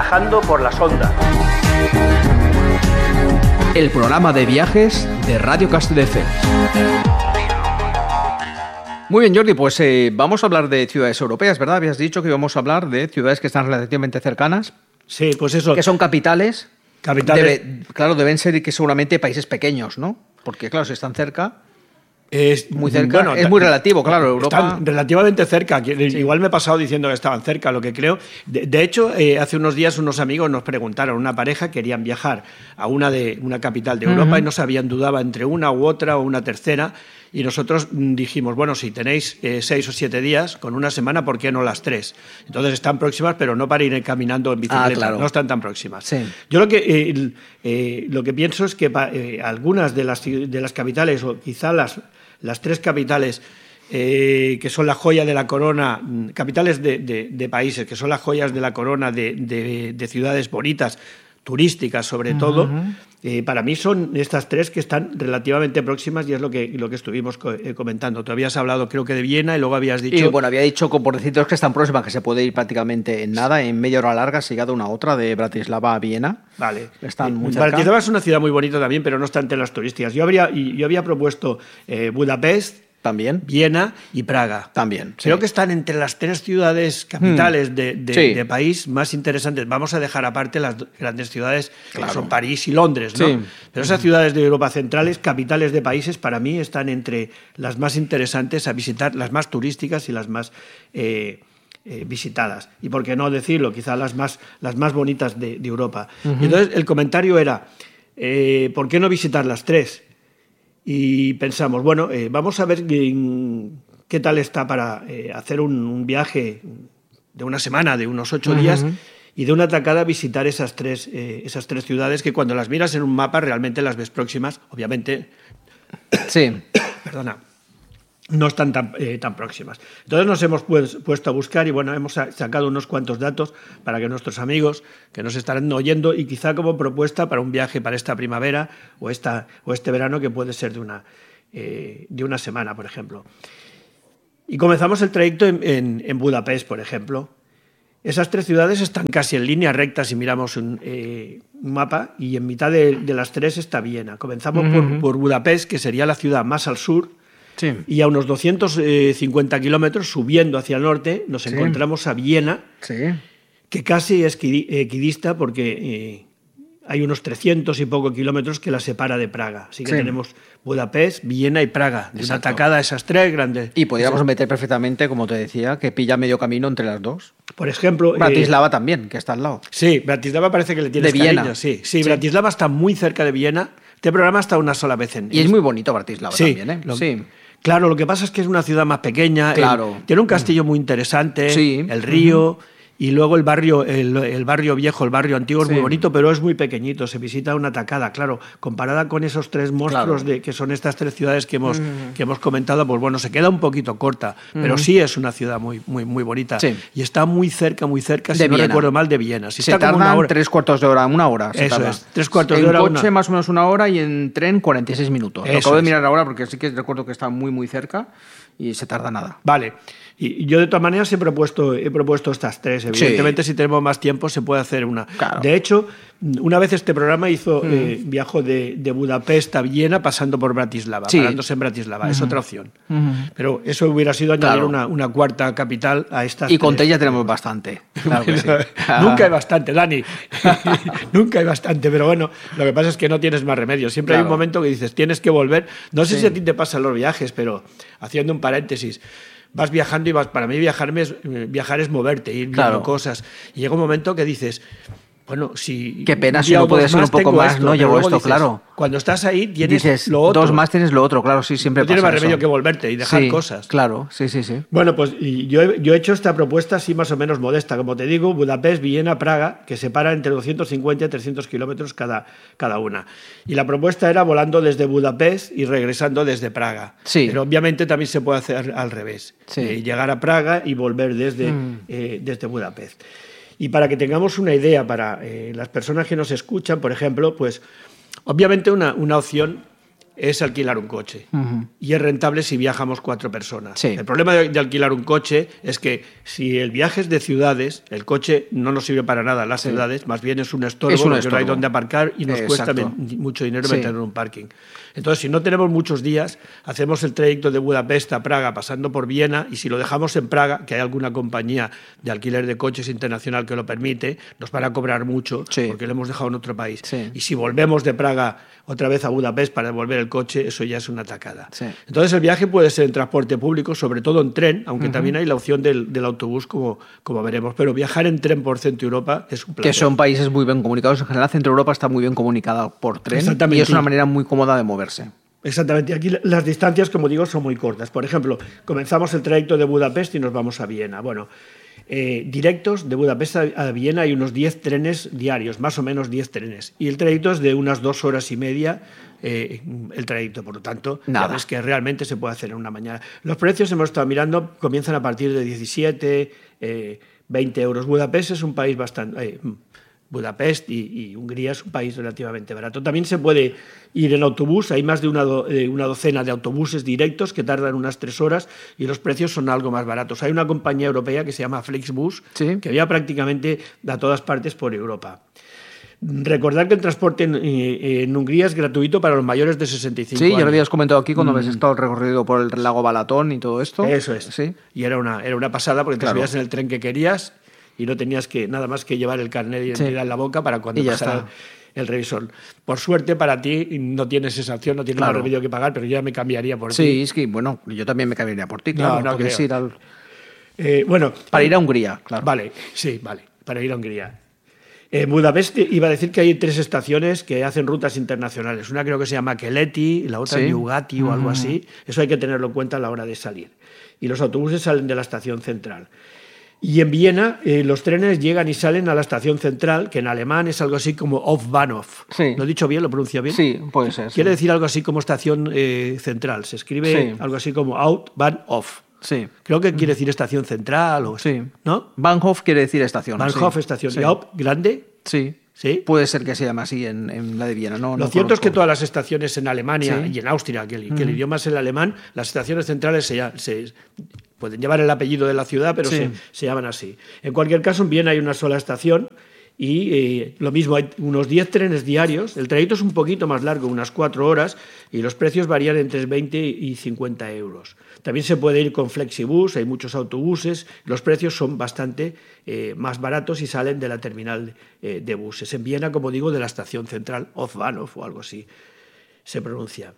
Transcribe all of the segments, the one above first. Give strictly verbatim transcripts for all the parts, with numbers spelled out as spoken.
Viajando por las ondas. El programa de viajes de Radio Castelldefels. Muy bien, Jordi, pues eh, vamos a hablar de ciudades europeas, ¿verdad? Habías dicho que íbamos a hablar de ciudades que están relativamente cercanas. Sí, pues eso. Que son capitales. Capitales. Debe, claro, deben ser y que seguramente países pequeños, ¿no? Porque, claro, si están cerca... Es muy cerca, bueno, es muy relativo, claro, Europa... Están relativamente cerca, sí. Igual me he pasado diciendo que estaban cerca, lo que creo... De, de hecho, eh, hace unos días unos amigos nos preguntaron, una pareja querían viajar a una, de, una capital de Europa, uh-huh, y no sabían, dudaba entre una u otra o una tercera, y nosotros dijimos, bueno, si tenéis eh, seis o siete días, con una semana, ¿por qué no las tres? Entonces están próximas, pero no para ir caminando en bicicleta, ah, claro, no están tan próximas. Sí. Yo lo que, eh, eh, lo que pienso es que eh, algunas de las, de las capitales, o quizá las... Las tres capitales eh, que son la joya de la corona, capitales de, de, de países que son las joyas de la corona de, de, de ciudades bonitas, turísticas sobre uh-huh, todo, eh, para mí son estas tres que están relativamente próximas y es lo que, lo que estuvimos co- eh, comentando. Tú habías hablado creo que de Viena y luego habías dicho... Y bueno, había dicho por decirte que están próximas, que se puede ir prácticamente en nada, en media hora larga, se llega de una a otra, de Bratislava a Viena. Vale. Están muy cerca. Bratislava es una ciudad muy bonita también, pero no está entre las turísticas. Yo, habría, yo había propuesto eh, Budapest, también, Viena y Praga. También. Creo sí. que están entre las tres ciudades capitales hmm. de, de, sí. de país más interesantes. Vamos a dejar aparte las grandes ciudades, claro, que son París y Londres, ¿no? Sí. Pero esas ciudades de Europa centrales, capitales de países, para mí están entre las más interesantes a visitar, las más turísticas y las más eh, eh, visitadas. Y por qué no decirlo, quizá las más, las más bonitas de, de Europa. Uh-huh. Y entonces el comentario era, eh, ¿por qué no visitar las tres? Y pensamos, bueno, eh, vamos a ver qué, qué tal está para eh, hacer un, un viaje de una semana, de unos ocho uh-huh. días, y de una tacada visitar esas tres, eh, esas tres ciudades que cuando las miras en un mapa realmente las ves próximas, obviamente. Sí. Perdona. No están tan, eh, tan próximas. Entonces nos hemos pues, puesto a buscar y bueno, hemos sacado unos cuantos datos para que nuestros amigos que nos estarán oyendo y quizá como propuesta para un viaje para esta primavera o, esta, o este verano que puede ser de una, eh, de una semana, por ejemplo. Y comenzamos el trayecto en, en, en Budapest, por ejemplo. Esas tres ciudades están casi en línea recta si miramos un, eh, un mapa y en mitad de, de las tres está Viena. Comenzamos uh-huh. por, por Budapest, que sería la ciudad más al sur. Sí. Y a unos doscientos cincuenta kilómetros, subiendo hacia el norte, nos sí. encontramos a Viena, sí. que casi es equidista porque eh, hay unos trescientos y poco kilómetros que la separa de Praga. Así que sí. tenemos Budapest, Viena y Praga. De una tacada a esas tres grandes. Y podríamos meter perfectamente, como te decía, que pilla medio camino entre las dos. Por ejemplo... Bratislava eh, también, que está al lado. Sí, Bratislava parece que le tienes de Viena. cariño. Sí, sí, sí, Bratislava está muy cerca de Viena. Este programa está una sola vez en... Y es muy bonito Bratislava sí, también, ¿eh? Lo, sí. Claro, lo que pasa es que es una ciudad más pequeña, claro. el, tiene un castillo muy interesante, sí. el río, uh-huh. y luego el barrio, el, el barrio viejo, el barrio antiguo es sí. muy bonito, pero es muy pequeñito, se visita una tacada, claro, comparada con esos tres monstruos claro. de, que son estas tres ciudades que hemos, uh-huh. que hemos comentado, pues bueno, se queda un poquito corta, uh-huh. pero sí es una ciudad muy, muy, muy bonita, sí. y está muy cerca, muy cerca, si de no Viena. recuerdo mal, de Viena. Si se está tardan como una hora, tres cuartos de hora, una hora. Se Eso tarda. es, tres cuartos en de hora. En coche una... más o menos una hora y en tren cuarenta y seis minutos. Eso Lo acabo de es. mirar ahora porque sí que recuerdo que está muy, muy cerca y se tarda nada. Vale. Y yo de todas maneras he propuesto, he propuesto estas tres. Evidentemente, sí. si tenemos más tiempo se puede hacer una. Claro. De hecho, una vez este programa hizo mm. eh, viajó de, de Budapest a Viena pasando por Bratislava, sí. parándose en Bratislava. Uh-huh. Es otra opción. Uh-huh. Pero eso hubiera sido añadir claro. una, una cuarta capital a estas. Y con tres. ya tenemos bastante. Claro que sí. Nunca hay bastante, Dani. Nunca hay bastante. Pero bueno, lo que pasa es que no tienes más remedio. Siempre claro. hay un momento que dices, tienes que volver. No sé sí. si a ti te pasan los viajes, pero haciendo un paréntesis. Vas viajando y vas. Para mí viajarme es, viajar es moverte, ir claro. viendo cosas. Y llega un momento que dices, bueno, si... Qué pena si no puedes ser un poco más, esto, no llevo esto, dices, claro. Cuando estás ahí tienes dices, lo otro. Dos más tienes lo otro, claro, sí, siempre no pasa tienes más eso. remedio que volverte y dejar sí, cosas. Claro, sí, sí, sí. Bueno, pues yo he, yo he hecho esta propuesta así más o menos modesta. Como te digo, Budapest, Viena, Praga, que separa entre doscientos cincuenta y trescientos kilómetros cada, cada una. Y la propuesta era volando desde Budapest y regresando desde Praga. Sí. Pero obviamente también se puede hacer al revés. Sí. Eh, llegar a Praga y volver desde, mm. eh, desde Budapest. Y para que tengamos una idea, para eh, las personas que nos escuchan, por ejemplo, pues obviamente una, una opción es alquilar un coche. Uh-huh. Y es rentable si viajamos cuatro personas. Sí. El problema de, de alquilar un coche es que si el viaje es de ciudades, el coche no nos sirve para nada en las sí. ciudades, más bien es un estorbo, es un porque estorbo. No hay donde aparcar y nos Exacto. cuesta mucho dinero sí. meter en un parking. Entonces, si no tenemos muchos días, hacemos el trayecto de Budapest a Praga pasando por Viena, y si lo dejamos en Praga, que hay alguna compañía de alquiler de coches internacional que lo permite, nos van a cobrar mucho sí. porque lo hemos dejado en otro país. Sí. Y si volvemos de Praga otra vez a Budapest para devolver el coche, eso ya es una tacada. Sí. Entonces el viaje puede ser en transporte público, sobre todo en tren, aunque uh-huh. también hay la opción del, del autobús, como, como veremos. Pero viajar en tren por Centro Europa es un placer. Que son países muy bien comunicados. En general, Centro Europa está muy bien comunicada por tren y es una manera muy cómoda de moverse. Exactamente. Aquí las distancias, como digo, son muy cortas. Por ejemplo, comenzamos el trayecto de Budapest y nos vamos a Viena. Bueno, eh, directos de Budapest a Viena hay unos diez trenes diarios, más o menos diez trenes. Y el trayecto es de unas dos horas y media eh, el trayecto. Por lo tanto, Nada. ya ves que realmente se puede hacer en una mañana. Los precios, hemos estado mirando, comienzan a partir de diecisiete, eh, veinte euros. Budapest es un país bastante... Eh, Budapest y, y Hungría es un país relativamente barato. También se puede ir en autobús, hay más de una, do, eh, una docena de autobuses directos que tardan unas tres horas y los precios son algo más baratos. Hay una compañía europea que se llama Flixbus, ¿sí? que vaya prácticamente a todas partes por Europa. Recordar que el transporte en, en Hungría es gratuito para los mayores de sesenta y cinco sí, años. Sí, ya lo habías comentado aquí cuando mm. habéis estado el recorrido por el lago Balatón y todo esto. Eso es. Sí. Y era una, era una pasada porque te claro. subías en el tren que querías y no tenías que nada más que llevar el carnet de identidad sí. en la boca para cuando pasara el revisor. Por suerte para ti no tienes esa opción, no tienes claro. más remedio que pagar, pero yo ya me cambiaría por sí, ti. Sí, es que bueno, yo también me cambiaría por ti, claro. No, no puedes ir al... eh, bueno, para ir a Hungría, claro. Vale, sí, vale, para ir a Hungría. En eh, Budapest iba a decir que hay tres estaciones que hacen rutas internacionales. Una creo que se llama Keleti, la otra ¿Sí? Nyugati o uh-huh. algo así. Eso hay que tenerlo en cuenta a la hora de salir. Y los autobuses salen de la estación central. Y en Viena eh, los trenes llegan y salen a la estación central, que en alemán es algo así como Hauptbahnhof. Sí. ¿Lo he dicho bien? ¿Lo pronuncio bien? Sí, puede ser. Quiere sí. decir algo así como estación eh, central. Se escribe sí. algo así como Hauptbahnhof. Sí. Creo que quiere decir estación central o sí. ¿no? Bahnhof quiere decir estación. Bahnhof, sí. estación. Sí. ¿Y Haupt, grande? Sí. ¿Sí? Puede ser que se llame así en, en la de Viena. No, Lo no cierto conozco. es que todas las estaciones en Alemania sí. y en Austria, que el, mm. que el idioma es el alemán, las estaciones centrales se, se pueden llevar el apellido de la ciudad, pero sí. se, se llaman así. En cualquier caso, en Viena hay una sola estación y eh, lo mismo, hay unos diez trenes diarios. El trayecto es un poquito más largo, unas cuatro horas, y los precios varían entre veinte y cincuenta euros. También se puede ir con Flexibus, hay muchos autobuses, los precios son bastante eh, más baratos y salen de la terminal eh, de buses. En Viena, como digo, de la estación central, Hauptbahnhof o algo así se pronuncia.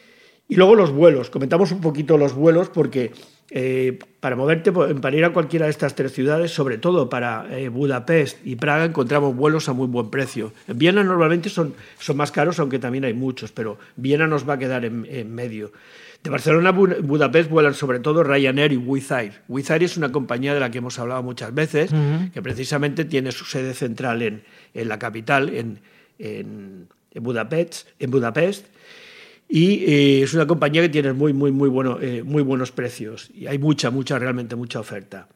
Y luego los vuelos, comentamos un poquito los vuelos porque eh, para moverte, para ir a cualquiera de estas tres ciudades, sobre todo para eh, Budapest y Praga, encontramos vuelos a muy buen precio. En Viena normalmente son, son más caros, aunque también hay muchos, pero Viena nos va a quedar en, en medio. De Barcelona a Budapest vuelan sobre todo Ryanair y Wizz Air. Wizz Air es una compañía de la que hemos hablado muchas veces, uh-huh. que precisamente tiene su sede central en, en la capital, en, en, en, Budapest, en Budapest, y eh, es una compañía que tiene muy, muy, muy, bueno, eh, muy buenos precios, y hay mucha, mucha, realmente mucha oferta.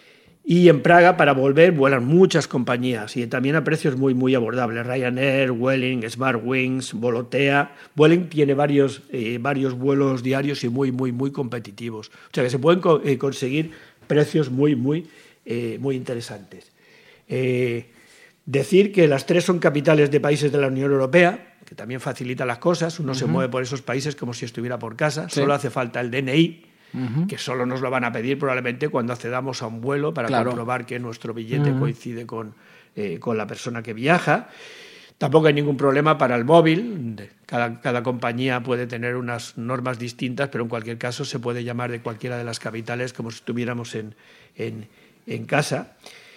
Y en Praga, para volver, vuelan muchas compañías y también a precios muy, muy abordables. Ryanair, Vueling, Smartwings, Volotea. Vueling tiene varios, eh, varios vuelos diarios y muy, muy, muy competitivos. O sea que se pueden co- eh, conseguir precios muy, muy, eh, muy interesantes. Eh, decir que las tres son capitales de países de la Unión Europea, que también facilita las cosas. Uno uh-huh. se mueve por esos países como si estuviera por casa. Sí. Solo hace falta el D N I. Uh-huh. Que solo nos lo van a pedir probablemente cuando accedamos a un vuelo para claro. comprobar que nuestro billete uh-huh. coincide con, eh, con la persona que viaja. Tampoco hay ningún problema para el móvil. Cada, cada compañía puede tener unas normas distintas, pero en cualquier caso se puede llamar de cualquiera de las capitales como si estuviéramos en, en, en casa.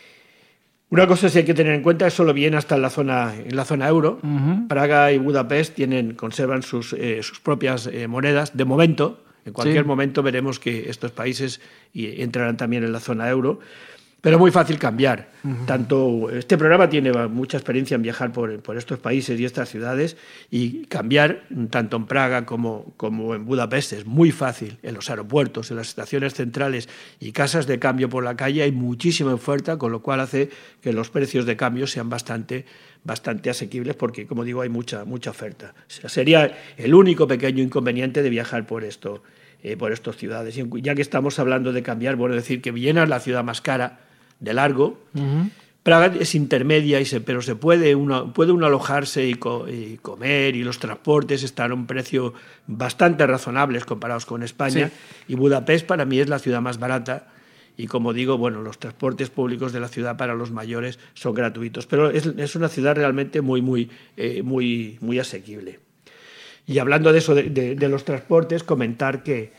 Una cosa sí hay que tener en cuenta es solo viene hasta en la zona, en la zona euro. Uh-huh. Praga y Budapest tienen, conservan sus, eh, sus propias eh, monedas de momento. En cualquier sí. momento veremos que estos países entrarán también en la zona euro. Pero muy fácil cambiar. Uh-huh. Tanto este programa tiene mucha experiencia en viajar por, por estos países y estas ciudades, y cambiar tanto en Praga como, como en Budapest es muy fácil. En los aeropuertos, en las estaciones centrales y casas de cambio por la calle hay muchísima oferta, con lo cual hace que los precios de cambio sean bastante, bastante asequibles, porque, como digo, hay mucha, mucha oferta. O sea, sería el único pequeño inconveniente de viajar por esto, eh, por estas ciudades. Y ya que estamos hablando de cambiar, bueno, decir que Viena es la ciudad más cara de largo. Uh-huh. Praga es intermedia, y se, pero se puede uno, puede uno alojarse y, co, y comer, y los transportes están a un precio bastante razonables comparados con España. Sí. Y Budapest para mí es la ciudad más barata, y como digo, bueno, los transportes públicos de la ciudad para los mayores son gratuitos, pero es, es una ciudad realmente muy, muy, eh, muy, muy asequible. Y hablando de eso, de, de, de los transportes, comentar que,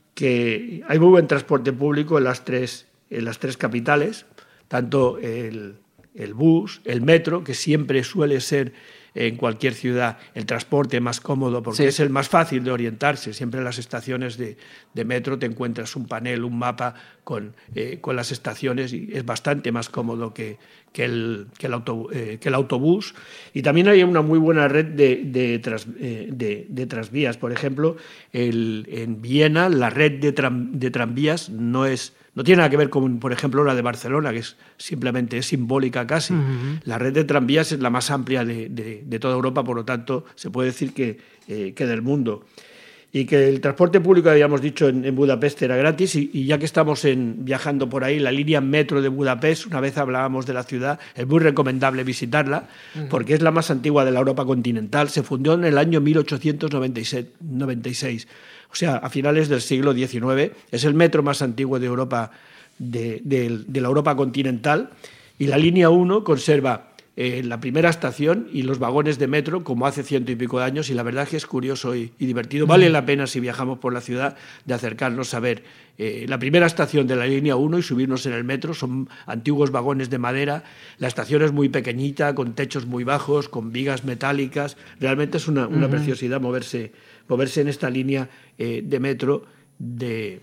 que hay muy buen transporte público en las tres, en las tres capitales, tanto el, el bus, el metro, que siempre suele ser en cualquier ciudad el transporte más cómodo, porque sí. es el más fácil de orientarse. Siempre en las estaciones de, de metro te encuentras un panel, un mapa con, eh, con las estaciones, y es bastante más cómodo que, que, el, que, el, auto, eh, que el autobús. Y también hay una muy buena red de, de, tras, eh, de, de tranvías. Por ejemplo, el, en Viena la red de, tram, de tranvías no es... No tiene nada que ver con, por ejemplo, la de Barcelona, que es simplemente es simbólica casi. Uh-huh. La red de tranvías es la más amplia de, de, de toda Europa, por lo tanto, se puede decir que, eh, que del mundo. Y que el transporte público, habíamos dicho, en, en Budapest era gratis, y, y ya que estamos en, viajando por ahí, la línea metro de Budapest, una vez hablábamos de la ciudad, es muy recomendable visitarla, uh-huh. porque es la más antigua de la Europa continental. Se fundó en el año mil ochocientos noventa y seis. O sea, a finales del siglo diecinueve, es el metro más antiguo de Europa, de, de, de la Europa continental, y la línea uno conserva eh, la primera estación y los vagones de metro como hace ciento y pico de años, y la verdad es que es curioso y, y divertido. Vale la pena, si viajamos por la ciudad, de acercarnos a ver eh, la primera estación de la línea uno y subirnos en el metro. Son antiguos vagones de madera, la estación es muy pequeñita, con techos muy bajos, con vigas metálicas. Realmente es una, una uh-huh. preciosidad moverse moverse en esta línea eh, de metro de,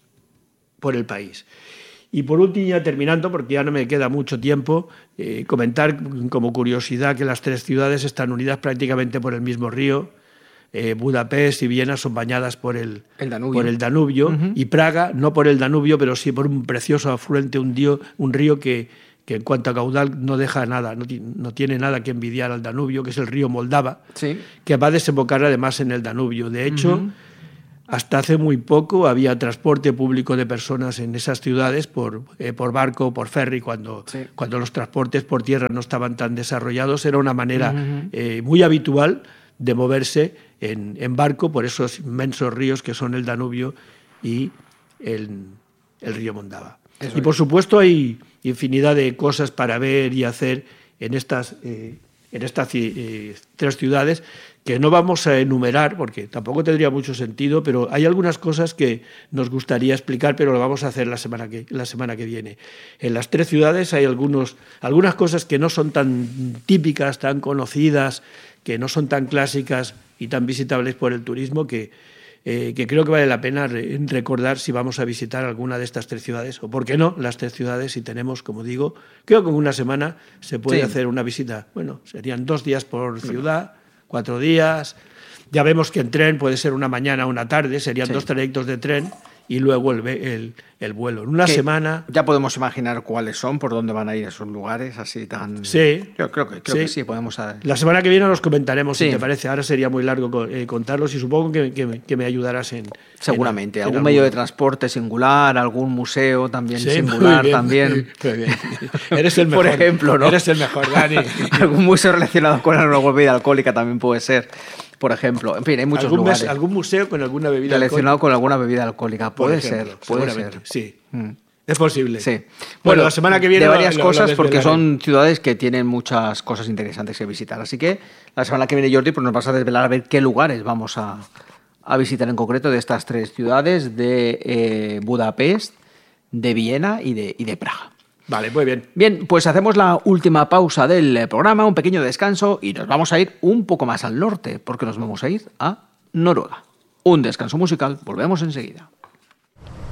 por el país. Y por último, ya terminando, porque ya no me queda mucho tiempo, eh, comentar como curiosidad que las tres ciudades están unidas prácticamente por el mismo río. Eh, Budapest y Viena son bañadas por el, el Danubio, por el Danubio uh-huh. y Praga no por el Danubio, pero sí por un precioso afluente, un, dio, un río que, que en cuanto a caudal no deja nada, no, no tiene nada que envidiar al Danubio, que es el río Moldava, sí. que va a desembocar además en el Danubio. De hecho, uh-huh. hasta hace muy poco había transporte público de personas en esas ciudades por, eh, por barco, por ferry, cuando, sí. cuando los transportes por tierra no estaban tan desarrollados. Era una manera uh-huh. eh, muy habitual de moverse en, en barco por esos inmensos ríos que son el Danubio y el, el río Moldava. Eso y por es. supuesto hay infinidad de cosas para ver y hacer en estas, eh, en estas eh, tres ciudades, que no vamos a enumerar porque tampoco tendría mucho sentido, pero hay algunas cosas que nos gustaría explicar, pero lo vamos a hacer la semana que, la semana que viene. En las tres ciudades hay algunos, algunas cosas que no son tan típicas, tan conocidas, que no son tan clásicas y tan visitables por el turismo, que Eh, que creo que vale la pena re- recordar si vamos a visitar alguna de estas tres ciudades, o por qué no, las tres ciudades, si tenemos, como digo, creo que en una semana se puede sí. hacer una visita. Bueno, serían dos días por ciudad, cuatro días. Ya vemos que en tren puede ser una mañana o una tarde, serían sí. dos trayectos de tren y luego el, el, el vuelo. En una que semana... Ya podemos imaginar cuáles son, por dónde van a ir esos lugares, así tan... Sí. Yo creo que, creo sí. que sí, podemos... A... La semana que viene los comentaremos, sí. si te parece. Ahora sería muy largo eh, contarlos, y supongo que, que, que me ayudarás en... Seguramente. En, algún en medio de transporte singular, algún museo también sí, singular, muy bien, también. Muy bien. Eres el mejor. Por ejemplo, ¿no? Eres el mejor, Dani. Algún museo relacionado con la bebida alcohólica también puede ser. Por ejemplo, en fin, hay muchos ¿Algún lugares. Mes, ¿Algún museo con alguna bebida relacionado alcohólica? con alguna bebida alcohólica? Puede ejemplo, ser, puede ser. Sí, mm. es posible. Sí. Bueno, bueno, la semana que viene... De varias lo, cosas, lo porque son ciudades que tienen muchas cosas interesantes que visitar. Así que la semana que viene, Jordi, pues nos vas a desvelar a ver qué lugares vamos a, a visitar en concreto de estas tres ciudades, de eh, Budapest, de Viena y de, y de Praga. Vale, muy bien. Bien, pues hacemos la última pausa del programa, un pequeño descanso, y nos vamos a ir un poco más al norte, porque nos vamos a ir a Noruega. Un descanso musical, volvemos enseguida.